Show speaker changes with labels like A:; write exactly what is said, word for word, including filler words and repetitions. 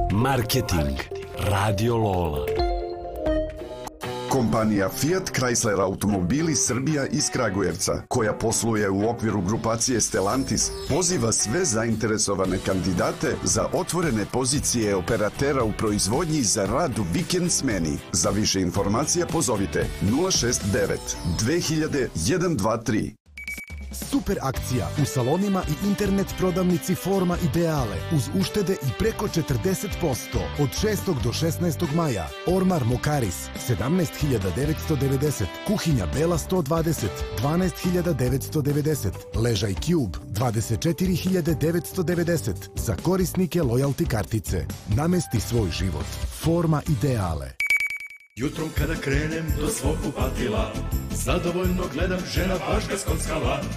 A: Marketing Radio Lola.
B: Kompanija Fiat Chrysler Automobili Srbija iz Kragujevca, koja posluje u okviru grupacije Stellantis, poziva sve zainteresovane kandidate za otvorene pozicije operatera u proizvodnji za rad u vikend smeni. Za više informacija pozovite nula šest devet dve hiljade jedan dva tri.
C: Super akcija u salonima i internet prodavnici Forma Ideale uz uštede i preko četrdeset posto od šestog do šesnaestog maja. Ormar Mokaris sedamnaest hiljada devetsto devedeset, kuhinja Bela sto dvadeset, dvanaest hiljada devetsto devedeset, ležaj Cube dvadeset četiri hiljade devetsto devedeset. Za korisnike lojalty kartice. Namesti svoj život. Forma Ideale.
D: Jutrom kada krenem do svog kupatila, zadovoljno gledam, žena baš ga skockala.